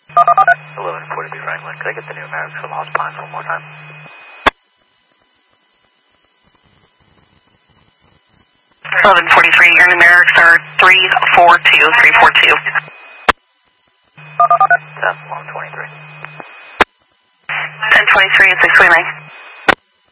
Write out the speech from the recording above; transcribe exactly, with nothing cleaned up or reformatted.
eleven forty-three Franklin. Could I get the numerics for Lost Pines one more time? eleven forty-three, your numerics are three four two, three four two. That's one twenty-three. ten twenty-three, six twenty-nine.